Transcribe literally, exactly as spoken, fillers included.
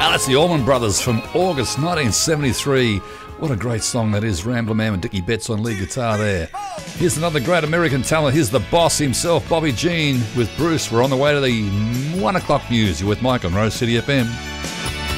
Ah, that's the Allman Brothers from August nineteen seventy-three. What a great song that is. Rambler Man and Dickie Betts on lead guitar there. Here's another great American talent. Here's the boss himself, Bobby Jean, with Bruce. We're on the way to the one o'clock news. You're with Mike on Rose City F M.